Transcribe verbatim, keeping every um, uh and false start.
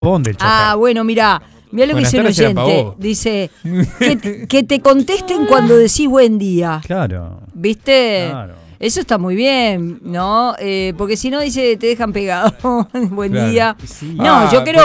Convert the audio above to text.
pavón del chofer. Ah, bueno, mirá. Mirá lo que Buenas dice un tardes, eran pa' oyente. vos. Dice que, te- que te contesten cuando decís buen día. Claro. ¿Viste? Claro. Eso está muy bien, ¿no? Eh, porque si no, dice, te dejan pegado. Buen Claro. día. Sí. No, Ah, yo creo